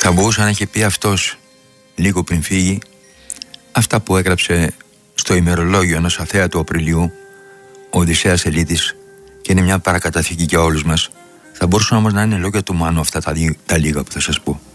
Θα μπορούσε να είχε πει αυτός λίγο πριν φύγει αυτά που έγραψε στο ημερολόγιο ενός αθέατου Απριλίου ο Οδυσσέας Ελίτης, και είναι μια παρακαταθήκη για όλους μας. Θα μπορούσαν όμως να είναι λόγια του Μάνου αυτά τα λίγα που θα σας πω.